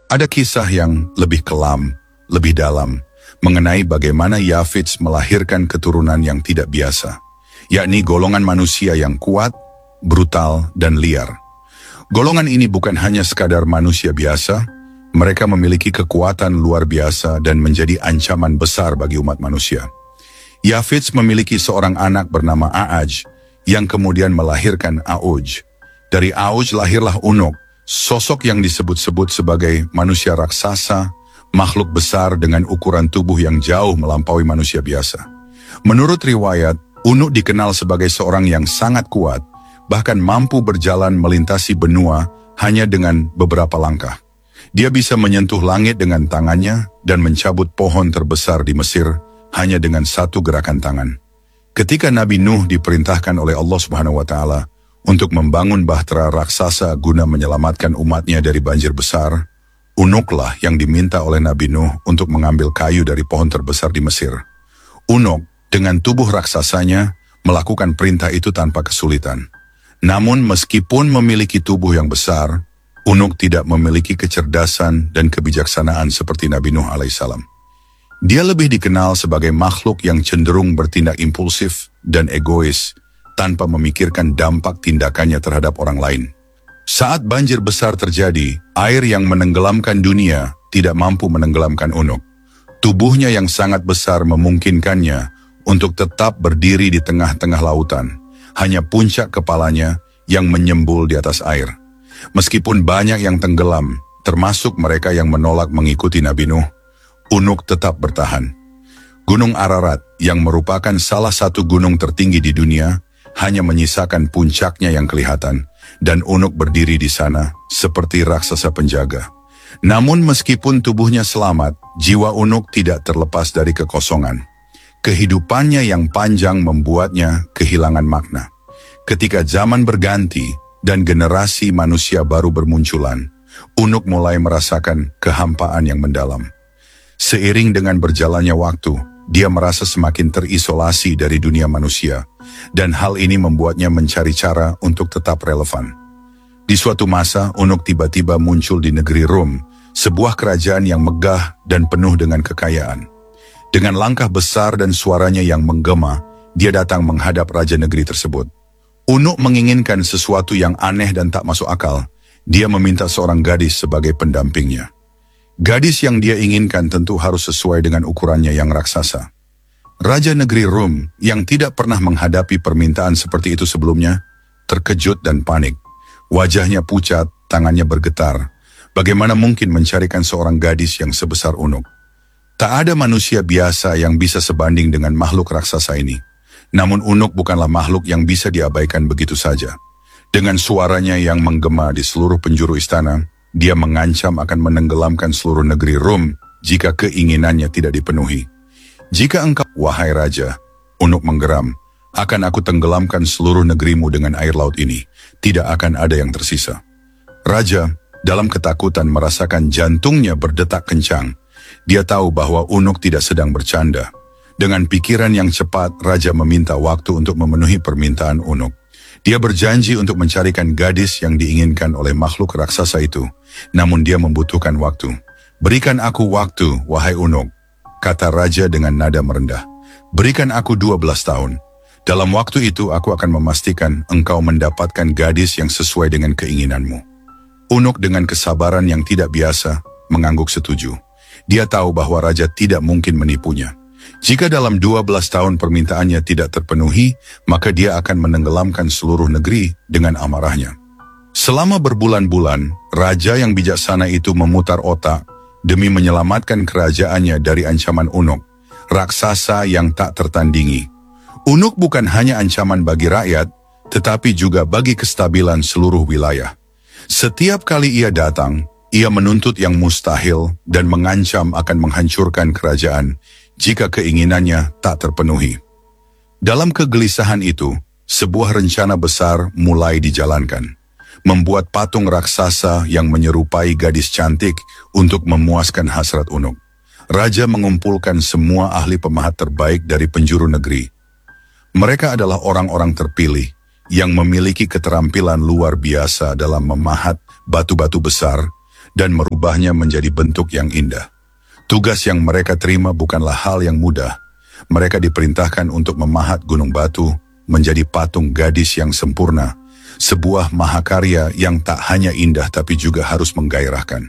Ada kisah yang lebih kelam, lebih dalam, mengenai bagaimana Yafits melahirkan keturunan yang tidak biasa, yakni golongan manusia yang kuat, brutal, dan liar. Golongan ini bukan hanya sekadar manusia biasa, mereka memiliki kekuatan luar biasa dan menjadi ancaman besar bagi umat manusia. Yafits memiliki seorang anak bernama A'aj, yang kemudian melahirkan A'uj. Dari A'uj lahirlah Unuk, sosok yang disebut-sebut sebagai manusia raksasa, makhluk besar dengan ukuran tubuh yang jauh melampaui manusia biasa. Menurut riwayat, Unuk dikenal sebagai seorang yang sangat kuat, bahkan mampu berjalan melintasi benua hanya dengan beberapa langkah. Dia bisa menyentuh langit dengan tangannya dan mencabut pohon terbesar di Mesir hanya dengan satu gerakan tangan. Ketika Nabi Nuh diperintahkan oleh Allah Subhanahu wa Ta'ala untuk membangun bahtera raksasa guna menyelamatkan umatnya dari banjir besar, Unuklah yang diminta oleh Nabi Nuh untuk mengambil kayu dari pohon terbesar di Mesir. Unuk dengan tubuh raksasanya melakukan perintah itu tanpa kesulitan. Namun meskipun memiliki tubuh yang besar, Unuk tidak memiliki kecerdasan dan kebijaksanaan seperti Nabi Nuh alaihissalam. Dia lebih dikenal sebagai makhluk yang cenderung bertindak impulsif dan egois, tanpa memikirkan dampak tindakannya terhadap orang lain. Saat banjir besar terjadi, air yang menenggelamkan dunia tidak mampu menenggelamkan Unuk. Tubuhnya yang sangat besar memungkinkannya untuk tetap berdiri di tengah-tengah lautan. Hanya puncak kepalanya yang menyembul di atas air. Meskipun banyak yang tenggelam, termasuk mereka yang menolak mengikuti Nabi Nuh, Unuk tetap bertahan. Gunung Ararat, yang merupakan salah satu gunung tertinggi di dunia, hanya menyisakan puncaknya yang kelihatan, dan Unuk berdiri di sana seperti raksasa penjaga. Namun meskipun tubuhnya selamat, jiwa Unuk tidak terlepas dari kekosongan. Kehidupannya yang panjang membuatnya kehilangan makna. Ketika zaman berganti dan generasi manusia baru bermunculan, Unuk mulai merasakan kehampaan yang mendalam. Seiring dengan berjalannya waktu, dia merasa semakin terisolasi dari dunia manusia, dan hal ini membuatnya mencari cara untuk tetap relevan. Di suatu masa, Unuk tiba-tiba muncul di negeri Rum, sebuah kerajaan yang megah dan penuh dengan kekayaan. Dengan langkah besar dan suaranya yang menggema, dia datang menghadap raja negeri tersebut. Unuk menginginkan sesuatu yang aneh dan tak masuk akal. Dia meminta seorang gadis sebagai pendampingnya. Gadis yang dia inginkan tentu harus sesuai dengan ukurannya yang raksasa. Raja negeri Rum yang tidak pernah menghadapi permintaan seperti itu sebelumnya, terkejut dan panik. Wajahnya pucat, tangannya bergetar. Bagaimana mungkin mencarikan seorang gadis yang sebesar Unuk? Tak ada manusia biasa yang bisa sebanding dengan makhluk raksasa ini. Namun Unuk bukanlah makhluk yang bisa diabaikan begitu saja. Dengan suaranya yang menggema di seluruh penjuru istana, dia mengancam akan menenggelamkan seluruh negeri Rum jika keinginannya tidak dipenuhi. Jika engkau, wahai raja, Unuk menggeram, akan aku tenggelamkan seluruh negerimu dengan air laut ini. Tidak akan ada yang tersisa. Raja, dalam ketakutan merasakan jantungnya berdetak kencang. Dia tahu bahwa Unuk tidak sedang bercanda. Dengan pikiran yang cepat, Raja meminta waktu untuk memenuhi permintaan Unuk. Dia berjanji untuk mencarikan gadis yang diinginkan oleh makhluk raksasa itu. Namun dia membutuhkan waktu. Berikan aku waktu, wahai Unuk, kata Raja dengan nada merendah. Berikan aku 12 tahun. Dalam waktu itu aku akan memastikan engkau mendapatkan gadis yang sesuai dengan keinginanmu. Unuk dengan kesabaran yang tidak biasa, mengangguk setuju. Dia tahu bahwa Raja tidak mungkin menipunya. Jika dalam 12 tahun permintaannya tidak terpenuhi, maka dia akan menenggelamkan seluruh negeri dengan amarahnya. Selama berbulan-bulan, Raja yang bijaksana itu memutar otak demi menyelamatkan kerajaannya dari ancaman Unuk, raksasa yang tak tertandingi. Unuk bukan hanya ancaman bagi rakyat, tetapi juga bagi kestabilan seluruh wilayah. Setiap kali ia datang, ia menuntut yang mustahil dan mengancam akan menghancurkan kerajaan jika keinginannya tak terpenuhi. Dalam kegelisahan itu, sebuah rencana besar mulai dijalankan. Membuat patung raksasa yang menyerupai gadis cantik untuk memuaskan hasrat Unuk. Raja mengumpulkan semua ahli pemahat terbaik dari penjuru negeri. Mereka adalah orang-orang terpilih yang memiliki keterampilan luar biasa dalam memahat batu-batu besar dan merubahnya menjadi bentuk yang indah. Tugas yang mereka terima bukanlah hal yang mudah. Mereka diperintahkan untuk memahat gunung batu menjadi patung gadis yang sempurna, sebuah mahakarya yang tak hanya indah tapi juga harus menggairahkan.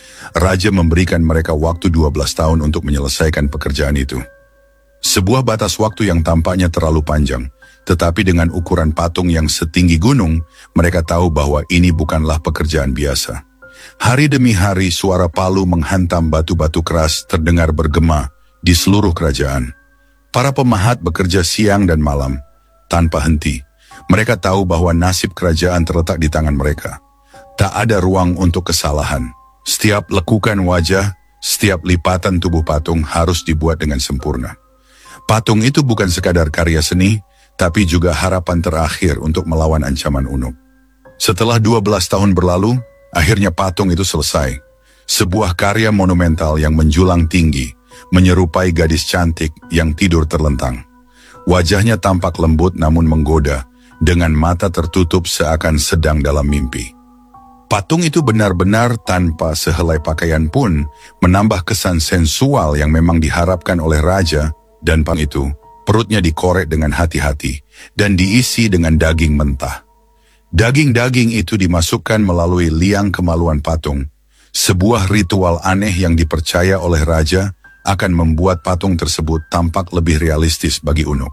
Raja memberikan mereka waktu 12 tahun untuk menyelesaikan pekerjaan itu. Sebuah batas waktu yang tampaknya terlalu panjang, tetapi dengan ukuran patung yang setinggi gunung, mereka tahu bahwa ini bukanlah pekerjaan biasa. Hari demi hari suara palu menghantam batu-batu keras terdengar bergema di seluruh kerajaan. Para pemahat bekerja siang dan malam, tanpa henti. Mereka tahu bahwa nasib kerajaan terletak di tangan mereka. Tak ada ruang untuk kesalahan. Setiap lekukan wajah, setiap lipatan tubuh patung harus dibuat dengan sempurna. Patung itu bukan sekadar karya seni, tapi juga harapan terakhir untuk melawan ancaman Unuk. Setelah 12 tahun berlalu, akhirnya patung itu selesai. Sebuah karya monumental yang menjulang tinggi, menyerupai gadis cantik yang tidur terlentang. Wajahnya tampak lembut namun menggoda, dengan mata tertutup seakan sedang dalam mimpi. Patung itu benar-benar tanpa sehelai pakaian pun menambah kesan sensual yang memang diharapkan oleh raja, dan pang itu, perutnya dikorek dengan hati-hati dan diisi dengan daging mentah. Daging-daging itu dimasukkan melalui liang kemaluan patung. Sebuah ritual aneh yang dipercaya oleh raja akan membuat patung tersebut tampak lebih realistis bagi Unuk.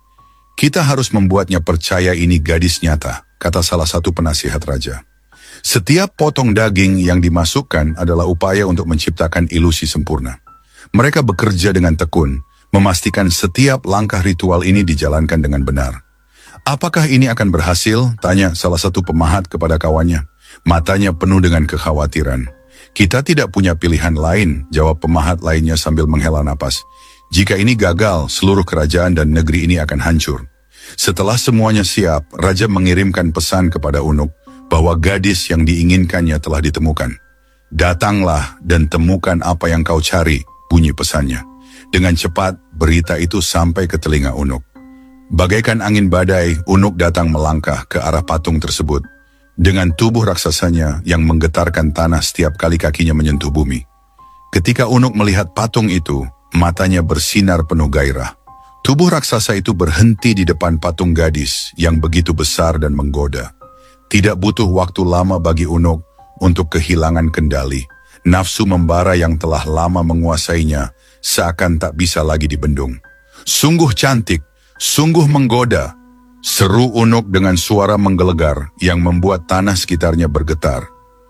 Kita harus membuatnya percaya ini gadis nyata, kata salah satu penasihat raja. Setiap potong daging yang dimasukkan adalah upaya untuk menciptakan ilusi sempurna. Mereka bekerja dengan tekun, memastikan setiap langkah ritual ini dijalankan dengan benar. Apakah ini akan berhasil? Tanya salah satu pemahat kepada kawannya. Matanya penuh dengan kekhawatiran. Kita tidak punya pilihan lain, jawab pemahat lainnya sambil menghela napas. Jika ini gagal, seluruh kerajaan dan negeri ini akan hancur. Setelah semuanya siap, raja mengirimkan pesan kepada Unuk bahwa gadis yang diinginkannya telah ditemukan. Datanglah dan temukan apa yang kau cari, bunyi pesannya. Dengan cepat, berita itu sampai ke telinga Unuk. Bagaikan angin badai, Unuk datang melangkah ke arah patung tersebut. Dengan tubuh raksasanya yang menggetarkan tanah setiap kali kakinya menyentuh bumi. Ketika Unuk melihat patung itu, matanya bersinar penuh gairah. Tubuh raksasa itu berhenti di depan patung gadis yang begitu besar dan menggoda. Tidak butuh waktu lama bagi Unuk untuk kehilangan kendali. Nafsu membara yang telah lama menguasainya seakan tak bisa lagi dibendung. Sungguh cantik, sungguh menggoda, seru Unuk dengan suara menggelegar yang membuat tanah sekitarnya bergetar.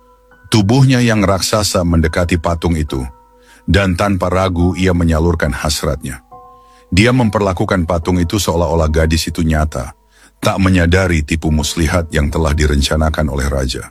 Tubuhnya yang raksasa mendekati patung itu, dan tanpa ragu ia menyalurkan hasratnya. Dia memperlakukan patung itu seolah-olah gadis itu nyata, tak menyadari tipu muslihat yang telah direncanakan oleh raja.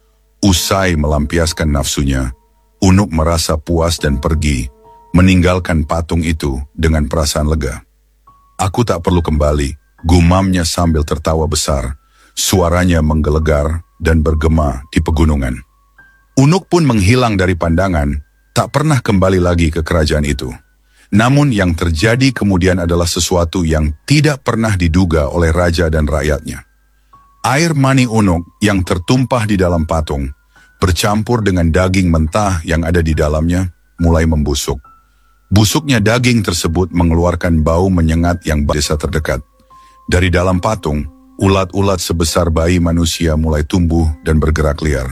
Usai melampiaskan nafsunya, Unuk merasa puas dan pergi, meninggalkan patung itu dengan perasaan lega. Aku tak perlu kembali, gumamnya sambil tertawa besar. Suaranya menggelegar dan bergema di pegunungan. Unuk pun menghilang dari pandangan, tak pernah kembali lagi ke kerajaan itu. Namun yang terjadi kemudian adalah sesuatu yang tidak pernah diduga oleh raja dan rakyatnya. Air mani Unuk yang tertumpah di dalam patung, bercampur dengan daging mentah yang ada di dalamnya, mulai membusuk. Busuknya daging tersebut mengeluarkan bau menyengat yang desa terdekat. Dari dalam patung, ulat-ulat sebesar bayi manusia mulai tumbuh dan bergerak liar.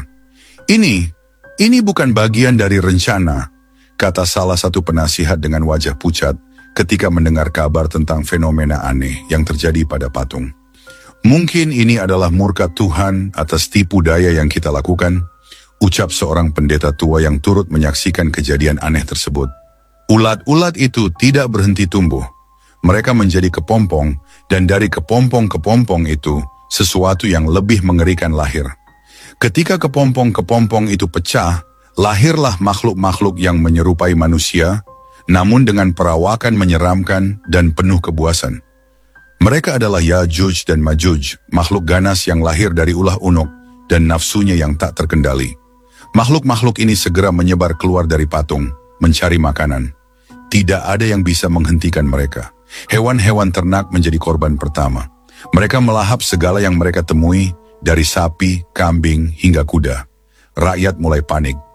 Ini bukan bagian dari rencana, kata salah satu penasihat dengan wajah pucat ketika mendengar kabar tentang fenomena aneh yang terjadi pada patung. Mungkin ini adalah murka Tuhan atas tipu daya yang kita lakukan, ucap seorang pendeta tua yang turut menyaksikan kejadian aneh tersebut. Ulat-ulat itu tidak berhenti tumbuh. Mereka menjadi kepompong, dan dari kepompong-kepompong itu, sesuatu yang lebih mengerikan lahir. Ketika kepompong-kepompong itu pecah, lahirlah makhluk-makhluk yang menyerupai manusia, namun dengan perawakan menyeramkan dan penuh kebuasan. Mereka adalah Yajuj dan Majuj, makhluk ganas yang lahir dari ulah Unuk dan nafsunya yang tak terkendali. Makhluk-makhluk ini segera menyebar keluar dari patung, mencari makanan. Tidak ada yang bisa menghentikan mereka. Hewan-hewan ternak menjadi korban pertama. Mereka melahap segala yang mereka temui, dari sapi, kambing, hingga kuda. Rakyat mulai panik.